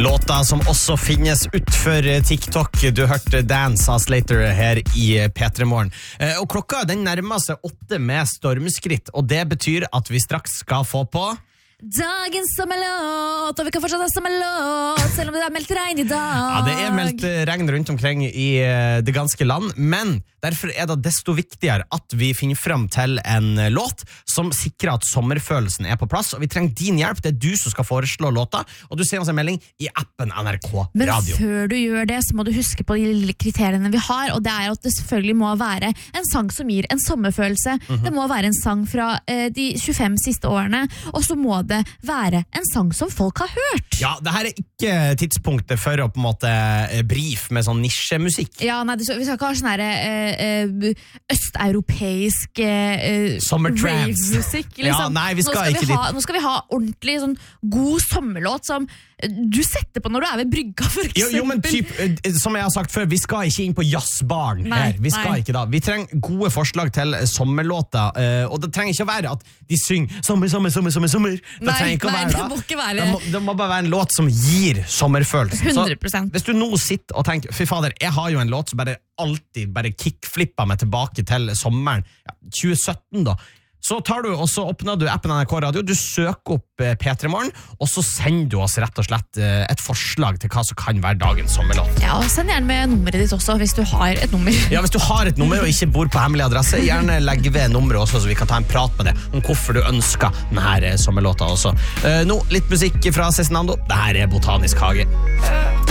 Låta som også finnes utfor TikTok. Du hørte Dance av Slater her i P3 Morgen. Og klokka den nærmer seg 8 med stormskritt, og det betyr at vi straks skal få på dagens sommerlåt, og vi kan fortsatt ha sommerlåt, selv om det meldt regn i dag. Ja, det meldt regn rundt omkring i det ganske land, men derfor det desto viktigere at vi finner frem til en låt som sikrer at sommerfølelsen på plass, og vi trenger din hjelp. Det du som skal foreslå låta, og du ser oss en melding i appen NRK Men Radio. Men før du gjør det, så må du huske på de lille kriteriene vi har, og det at det selvfølgelig må være en sang som gir en sommerfølelse. Det må være en sang fra de 25 siste årene, og så må det være en sang som folk har hørt. Ja, det her ikke tidspunktet for å på en måte brief med sånn nisjemusikk. Ja, nei, vi skal ikke ha sånn her østeuropeisk rave-musikk, liksom. Ja, nei, vi skal ikke dit. Nå skal vi ha ordentlig sånn god sommerlåt som du setter på når du ved brygga, for eksempel. Jo, men som jeg har sagt før, vi skal ikke inn på jazzbaren her. Vi skal ikke da. Vi trenger gode forslag til sommerlåter, og det trenger ikke å være at de synger sommer. Det trenger ikke å være det må ikke være det må bare være en låt som gir sommerfølelse. 100%. Så hvis du nå sitter og tenker, fy fader, jeg har jo en låt som alltid kickflipper meg tilbake til sommeren 2017 da. Så tar du, og så åpner du appen NRK Radio, du søker opp P3 Morgen, og så sender du oss rett og slett et forslag til hva som kan være dagens sommerlåt. Ja, og send gjerne med nummeret ditt også, hvis du har et nummer. Ja, hvis du har et nummer og ikke bor på hemmelig adresse, gjerne legg ved nummeret også, så vi kan ta en prat med det om hvorfor du ønsker denne sommerlåta også. Nå, litt musikk fra Cezinando. Dette Botanisk hage.